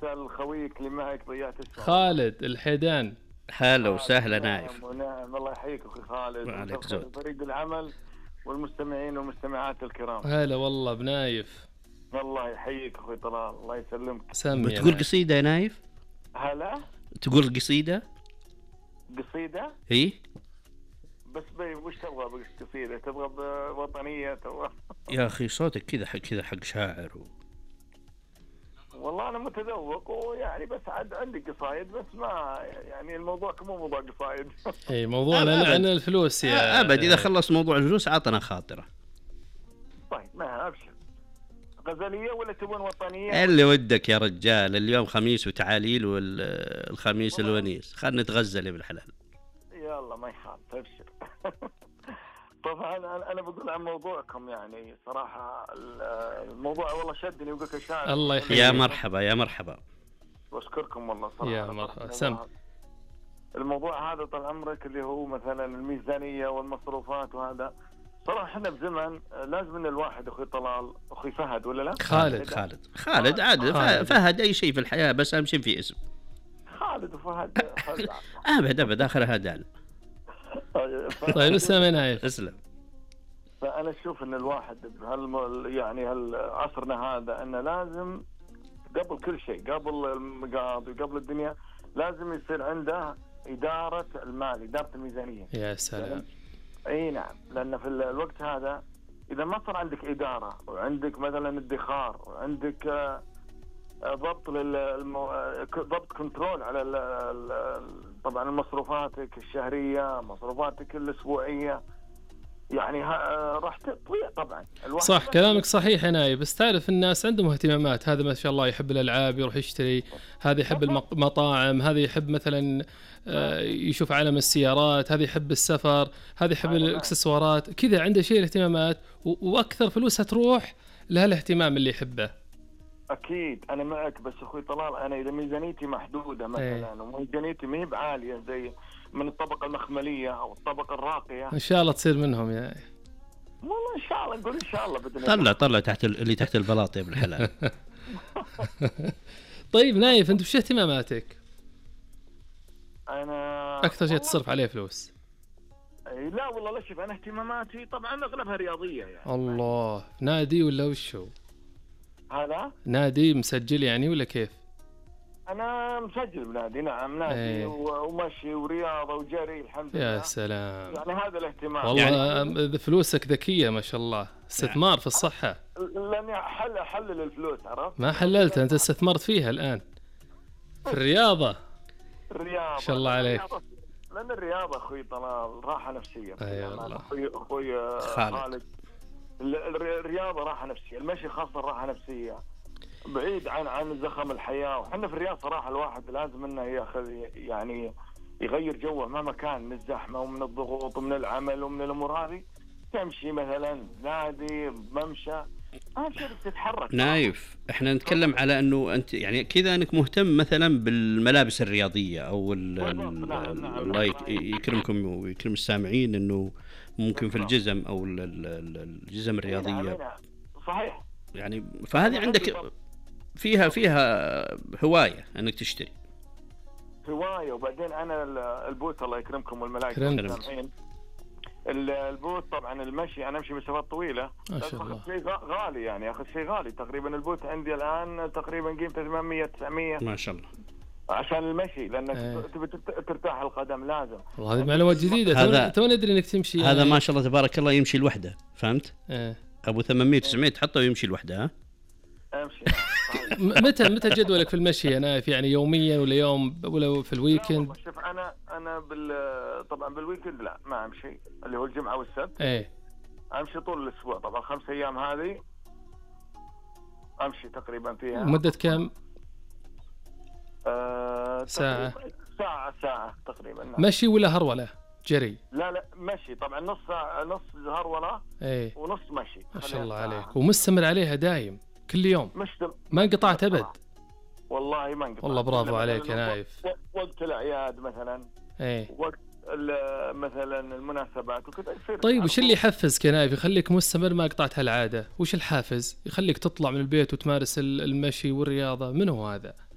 على خويك اللي معك ضيعت اسمه. خالد الحيدان. هلا وسهلا نايف. ونعم الله يحييك اخوي خالد وعليك زود. فريق العمل والمستمعين والمستمعات الكرام. هلا والله بنايف. الله يحييك اخوي طلال، الله يسلمك. سمي بتقول قصيدة يا نايف؟ هلا تقول قصيدة؟ قصيدة؟ ايه بس وش تبغى قصيدة؟ تبغى وطنية تبغى؟ يا اخي صوتك كذا كذا حق شاعر والله انا متذوق ويعني بس عندي قصايد بس ما يعني الموضوع مو موضوع قصايد. اي موضوعنا عن الفلوس يا ابد. اذا خلص موضوع الفلوس عطنا خاطره. طيب ما ابشر. غزلية ولا تبون وطنية؟ اللي ودك يا رجال. اليوم خميس وتعاليل والخميس الونيس. خلنا نتغزل يا بالحلال. يلا ما يخالف ابشر. طبعا انا بقول عن موضوعكم يعني صراحه الموضوع والله شدني وقلت اشارك. الله يحييك. يا مرحبا يا مرحبا. واشكركم والله صراحه. يا مرحبا. سم. الموضوع هذا طال عمرك اللي هو مثلا الميزانيه والمصروفات وهذا صراحه احنا بزمن لازم ان الواحد اخوي طلال اخوي فهد ولا لا؟ خالد عاد فهد اي شيء في الحياه بس اهم شيء في اسم. خالد وفهد. ابد اخرها دال. طيب اسلم يا نايف. اسلم. فانا اشوف ان الواحد يعني عصرنا هذا انه لازم قبل كل شيء، قبل المقاضي قبل الدنيا لازم يصير عنده إدارة المال، إدارة الميزانية. يا سلام. اي نعم، لأن في الوقت هذا إذا ما صار عندك إدارة وعندك مثلا ادخار وعندك ضبط كنترول على طبعا مصروفاتك الشهرية مصروفاتك الأسبوعية يعني راح تضيع طبعا. صح كلامك صحيح يا نايف. بس تعرف الناس عندهم اهتمامات. هذا ما شاء الله يحب الألعاب يروح يشتري، هذا يحب المطاعم، هذا يحب مثلا يشوف عالم السيارات، هذا يحب السفر، هذا يحب الإكسسوارات كذا. عنده شيء الاهتمامات وأكثر فلوسها تروح لها الاهتمام اللي يحبه. أكيد أنا معك. بس أخوي طلال أنا إذا ميزانيتي محدودة مثلا وميزانيتي ما هي بعالية زي من الطبقة المخملية أو الطبقة الراقية، إن شاء الله تصير منهم يا والله إن شاء الله نقول إن شاء الله طلع تحت اللي تحت البلاط يا ابن الحلال. طيب نايف أنت وش اهتماماتك؟ أنا أكثر شيء تصرف عليه فلوس؟ لا والله لا شوف أنا اهتماماتي طبعا أغلبها رياضية يعني. الله. نادي ولا وش هو؟ هلا نادي مسجل يعني ولا كيف؟ أنا مسجل بنادي. نعم نادي ومشي ورياضة وجري الحمد لله. يا سلام. يعني هذا الاهتمام والله يعني فلوسك ذكية ما شاء الله. استثمار في الصحة. لأني أحلل الفلوس عرفت؟ ما حللت أنت استثمرت فيها الآن في الرياضة. الرياضة ما شاء الله عليك. لأن الرياضة أخوي طلال راحة نفسية. أخوي خالد الرياضة راحة نفسية، المشي خاصة راحة نفسية بعيد عن زخم الحياة. وحنا في الرياض صراحة الواحد لازم انه ياخذ يعني يغير جوه مهما كان من الزحمة ومن الضغوط ومن العمل ومن الأمور هذه. تمشي مثلا نادي ممشى أهم شيء تتحرك. نايف احنا نتكلم على انه انت يعني كذا انك مهتم مثلا بالملابس الرياضية او الله يكرمكم ويكرم السامعين انه ممكن في الجزم او الجزم الرياضية. صحيح. يعني فهذه عندك فيها هواية انك تشتري هواية. وبعدين انا البوت الله يكرمكم والملائكة والسامعين البوت طبعا المشي انا امشي مسافات طويلة ما شاء الله. شيء غالي يعني اخذ شيء غالي تقريبا. البوت عندي الان تقريبا قيمته 800 900 ما شاء الله عشان المشي لانك تبي ترتاح القدم لازم. والله هذه معلومات جديدة. تو ندري انك تمشي هذا يعني. ما شاء الله تبارك الله يمشي لوحده فهمت؟ ابو 800 900 تحطه ويمشي لوحده. ها امشي. متى جدولك في المشي انا يعني يوميا ولا يوم ولا في الويكند؟ شوف انا طبعا بالويكند لا ما امشي اللي هو الجمعه والسبت. امشي طول الاسبوع طبعا 5 ايام هذه امشي تقريبا فيها. مدة كم؟ ساعة تقريبا. نعم. مشي ولا هرولة جري؟ لا مشي طبعا نص هرولة ونص مشي. ما شاء الله عليك. ومستمر عليها دايم كل يوم ما انقطعت أبد؟ والله ما انقطعت. والله برافو عليك يا نايف. وقت الأعياد مثلا وقت مثلا المناسبات وكذا يصير. طيب وش اللي يحفزك يا نايف يخليك مستمر ما قطعت هالعادة؟ وش الحافز يخليك تطلع من البيت وتمارس المشي والرياضة؟ من هو هذا؟